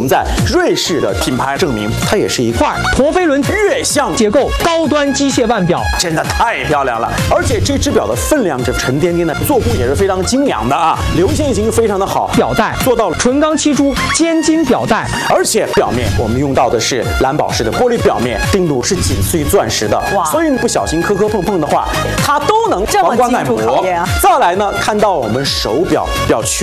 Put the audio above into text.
们在瑞士的品牌证明，它也是一块陀飞轮月相结构高端机械腕表， 真的太漂亮了。而且这只表的分量，这沉甸甸的做工也是非常精良的啊，流线型非常的好， 表带做到了纯钢7珠尖晶表带， 而且表面我们用到的是蓝宝石的玻璃表面，硬度是紧碎钻石的， 哇， 所以你不小心磕磕碰碰的话，它都能这么防刮耐技术考磨验啊。 再来呢，看到我们手表表圈。